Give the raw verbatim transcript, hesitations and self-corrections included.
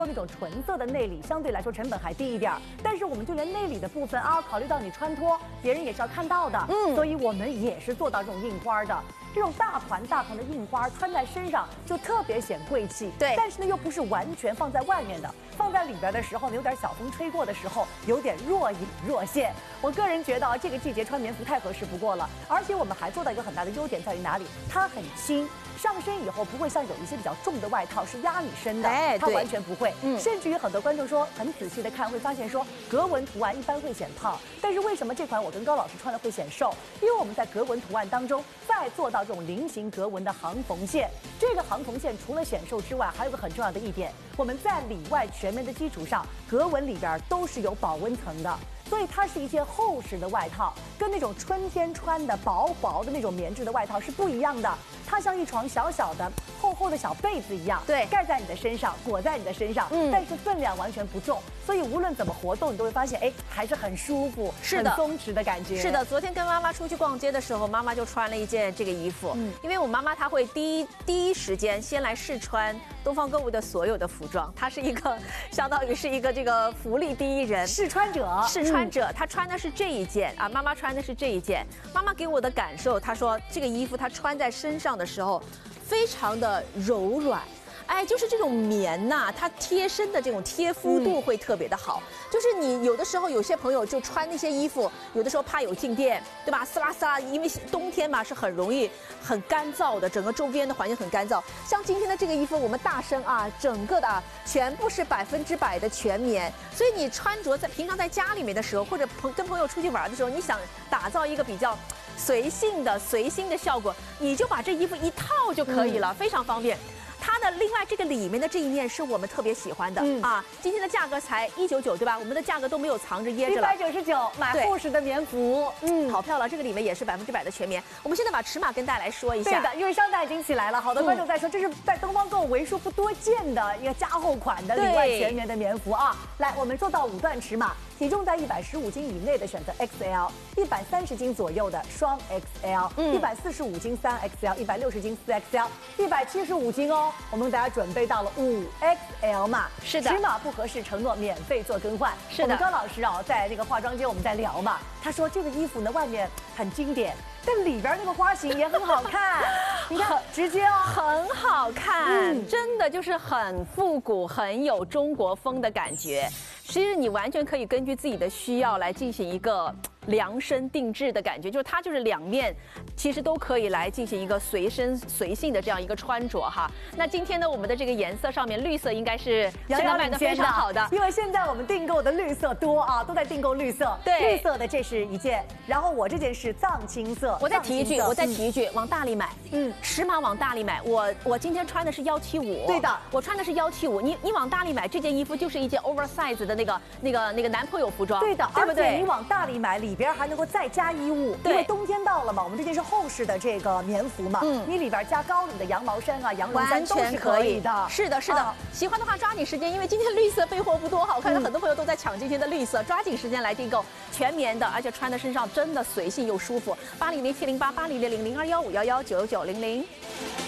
那种纯色的内里相对来说成本还低一点，但是我们就连内里的部分啊，考虑到你穿脱，别人也是要看到的，嗯，所以我们也是做到这种印花的。这种大团大团的印花穿在身上就特别显贵气， 对， 但是呢又不是完全放在外面的，放在里边的时候呢，有点小风吹过的时候，有点若隐若现。我个人觉得啊，这个季节穿棉服太合适不过了，而且我们还做到一个很大的优点在于哪里？它很轻。 上身以后不会像有一些比较重的外套是压你身的，哎，它完全不会。嗯，甚至于很多观众说很仔细的看会发现说格纹图案一般会显胖，但是为什么这款我跟高老师穿的会显瘦？因为我们在格纹图案当中再做到这种菱形格纹的行缝线，这个行缝线除了显瘦之外，还有个很重要的一点，我们在里外全面的基础上，格纹里边都是有保温层的。 所以它是一件厚实的外套，跟那种春天穿的薄薄的那种棉质的外套是不一样的。它像一床小小的、厚厚的小被子一样，对，盖在你的身上，裹在你的身上，嗯，但是分量完全不重，所以无论怎么活动，你都会发现，哎，还是很舒服， 是的， 很松弛的感觉。 是的，昨天跟妈妈出去逛街的时候，妈妈就穿了一件这个衣服，嗯，因为我妈妈她会第一第一时间先来试穿东方购物的所有的服装，她是一个相当于是一个这个福利第一人， 试穿者， 试穿者，她穿的。 是这一件啊，妈妈穿的是这一件。妈妈给我的感受，她说这个衣服她穿在身上的时候，非常的柔软。 哎，就是这种棉呐、啊，它贴身的这种贴肤度会特别的好。嗯、就是你有的时候有些朋友就穿那些衣服，有的时候怕有静电，对吧？撕拉撕拉，因为冬天嘛是很容易很干燥的，整个周边的环境很干燥。像今天的这个衣服，我们大身啊，整个的啊全部是百分之百的全棉，所以你穿着在平常在家里面的时候，或者朋跟朋友出去玩的时候，你想打造一个比较随性的、随心的效果，你就把这衣服一套就可以了，嗯、非常方便。 它的另外这个里面的这一面是我们特别喜欢的、嗯、啊，今天的价格才一九九，对吧？我们的价格都没有藏着掖着了，一百九十九买厚实的棉服， 嗯，好漂亮。这个里面也是百分之百的全棉。我们现在把尺码跟大家来说一下， 对的，因为商单已经起来了，好多观众在说，嗯、这是在东方购物为数不多见的一个加厚款的里外全棉的棉服啊。来，我们做到五段尺码，体重在一百十五斤以内的选择 X L， 一百三十斤左右的双 X L， 一百四十五斤三 X L， 一百六十斤四 X L， 一百七十五斤哦，我们给大家准备。 备到了五 X L 码， 是的， 尺码不合适，承诺免费做更换。 是的， 我们高老师啊，在那个化妆间我们在聊嘛，他说这个衣服呢外面很经典，但里边那个花型也很好看，你看直接哦， 很好看，嗯、真的就是很复古，很有中国风的感觉。其实你完全可以根据自己的需要来进行一个。 量身定制的感觉，就是它就是两面，其实都可以来进行一个随身随性的这样一个穿着哈。那今天呢，我们的这个颜色上面绿色应该是现在卖的非常好的， 因为现在我们订购的绿色多啊，都在订购绿色。对，绿色的这是一件，然后我这件是藏青色。 我再提一句，我再提一句，往大里买，嗯，尺码往大里买。我我今天穿的是幺七五， 对的， 我穿的是幺七五。你你往大里买，这件衣服就是一件 oversize 的那个那个那个男朋友服装， 对的，对不对？你往大里买里。 里边还能够再加衣物，因为冬天到了嘛，我们这件是厚实的这个棉服嘛，嗯，你里边加高领的羊毛衫啊、羊绒衫都是可以的。 是的，是的，啊、喜欢的话抓紧时间，因为今天绿色备货不多，好看的很多朋友都在抢今天的绿色，抓紧时间来订购全棉的，而且穿在身上真的随性又舒服。八零零七零八八零零零零二幺五幺幺九九零零。